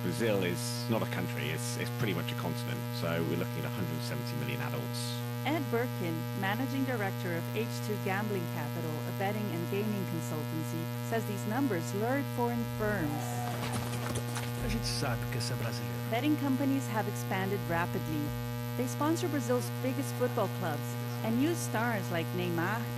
Brazil is not a country, it's pretty much a continent. So we're looking at 170 million adults. Ed Birkin, managing director of H2 Gambling Capital, a betting and gaming consultancy, says these numbers lured foreign firms. A gente sabe que esse é brasileiro. Betting companies have expanded rapidly. They sponsor Brazil's biggest football clubs and use stars like Neymar